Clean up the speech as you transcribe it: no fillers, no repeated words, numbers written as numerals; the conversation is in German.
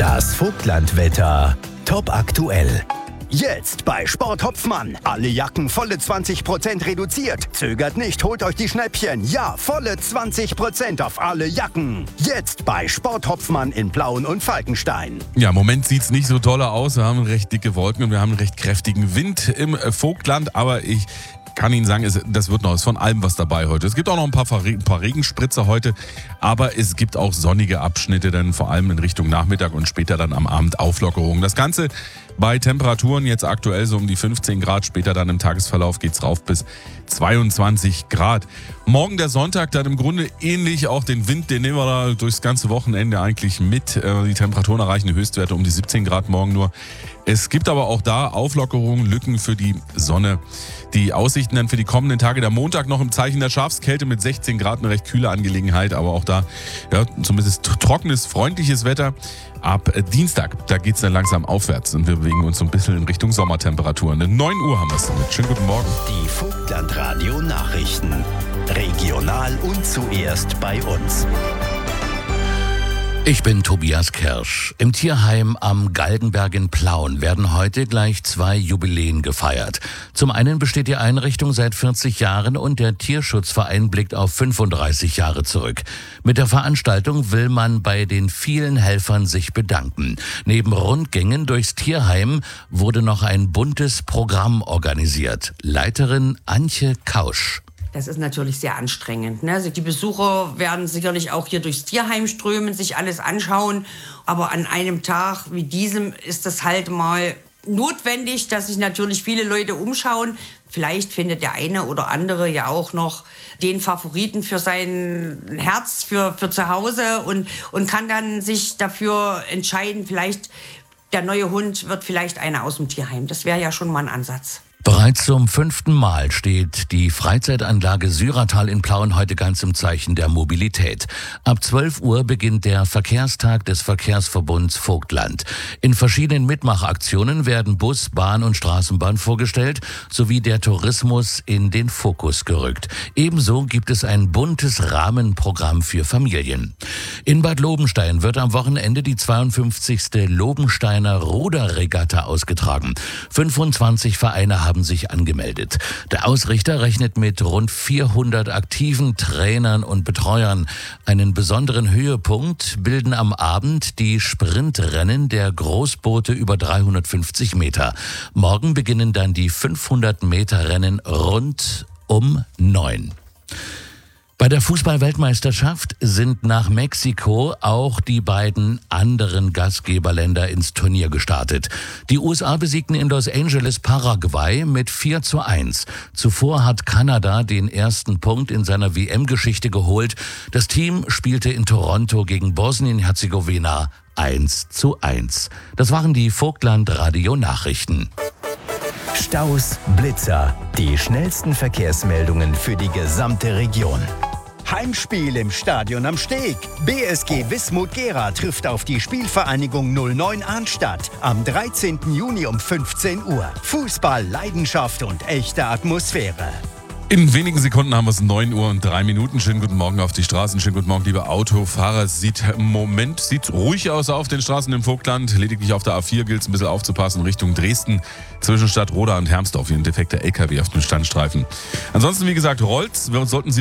Das Vogtlandwetter top aktuell. Jetzt bei Sport Hopfmann. Alle Jacken volle 20% reduziert. Zögert nicht, holt euch die Schnäppchen. Ja, volle 20% auf alle Jacken. Jetzt bei Sport Hopfmann in Plauen und Falkenstein. Ja, im Moment sieht es nicht so dolle aus. Wir haben recht dicke Wolken und wir haben einen recht kräftigen Wind im Vogtland. Aber ich kann Ihnen sagen, das wird noch von allem was dabei heute. Es gibt auch noch ein paar Regenspritzer heute, aber es gibt auch sonnige Abschnitte, dann vor allem in Richtung Nachmittag und später dann am Abend Auflockerungen. Das Ganze bei Temperaturen jetzt aktuell so um die 15 Grad, später dann im Tagesverlauf geht's rauf bis 22 Grad. Morgen der Sonntag dann im Grunde ähnlich, auch den Wind, den nehmen wir da durchs ganze Wochenende eigentlich mit. Die Temperaturen erreichen Höchstwerte um die 17 Grad morgen nur. Es gibt aber auch da Auflockerungen, Lücken für die Sonne. Die Aussichten dann für die kommenden Tage, der Montag noch im Zeichen der Schafskälte mit 16 Grad, eine recht kühle Angelegenheit, aber auch da ja, zumindest trockenes, freundliches Wetter. Ab Dienstag, da geht's dann langsam aufwärts und wir bewegen uns so ein bisschen in Richtung Sommertemperaturen. 9 Uhr haben wir es damit. Schönen guten Morgen. Die Vogtlandradio Nachrichten. Regional und zuerst bei uns. Ich bin Tobias Kirsch. Im Tierheim am Galgenberg in Plauen werden heute gleich 2 Jubiläen gefeiert. Zum einen besteht die Einrichtung seit 40 Jahren und der Tierschutzverein blickt auf 35 Jahre zurück. Mit der Veranstaltung will man bei den vielen Helfern sich bedanken. Neben Rundgängen durchs Tierheim wurde noch ein buntes Programm organisiert. Leiterin Antje Kausch. Das ist natürlich sehr anstrengend, ne? Also die Besucher werden sicherlich auch hier durchs Tierheim strömen, sich alles anschauen. Aber an einem Tag wie diesem ist das halt mal notwendig, dass sich natürlich viele Leute umschauen. Vielleicht findet der eine oder andere ja auch noch den Favoriten für sein Herz, für zu Hause und kann dann sich dafür entscheiden, vielleicht der neue Hund wird vielleicht einer aus dem Tierheim. Das wäre ja schon mal ein Ansatz. Bereits zum 5. Mal steht die Freizeitanlage Syratal in Plauen heute ganz im Zeichen der Mobilität. Ab 12 Uhr beginnt der Verkehrstag des Verkehrsverbunds Vogtland. In verschiedenen Mitmachaktionen werden Bus, Bahn und Straßenbahn vorgestellt, sowie der Tourismus in den Fokus gerückt. Ebenso gibt es ein buntes Rahmenprogramm für Familien. In Bad Lobenstein wird am Wochenende die 52. Lobensteiner Ruderregatta ausgetragen. 25 Vereine haben sich angemeldet. Der Ausrichter rechnet mit rund 400 aktiven Trainern und Betreuern. Einen besonderen Höhepunkt bilden am Abend die Sprintrennen der Großboote über 350 Meter. Morgen beginnen dann die 500-Meter-Rennen rund um 9. Bei der Fußball-Weltmeisterschaft sind nach Mexiko auch die beiden anderen Gastgeberländer ins Turnier gestartet. Die USA besiegten in Los Angeles Paraguay mit 4:1. Zuvor hat Kanada den ersten Punkt in seiner WM-Geschichte geholt. Das Team spielte in Toronto gegen Bosnien-Herzegowina 1:1. Das waren die Vogtland-Radio-Nachrichten. Staus, Blitzer, die schnellsten Verkehrsmeldungen für die gesamte Region. Heimspiel im Stadion am Steg. BSG Wismut Gera trifft auf die Spielvereinigung 09 Arnstadt am 13. Juni um 15 Uhr. Fußball, Leidenschaft und echte Atmosphäre. In wenigen Sekunden haben wir es 9 Uhr und 3 Minuten. Schönen guten Morgen auf die Straßen. Schönen guten Morgen, liebe Autofahrer. Es sieht im Moment ruhig aus auf den Straßen im Vogtland. Lediglich auf der A4 gilt es ein bisschen aufzupassen Richtung Dresden. Zwischen Stadtroda und Hermsdorf. Hier ein defekter LKW auf dem Standstreifen. Ansonsten, wie gesagt, rollt's. Wir sollten Sie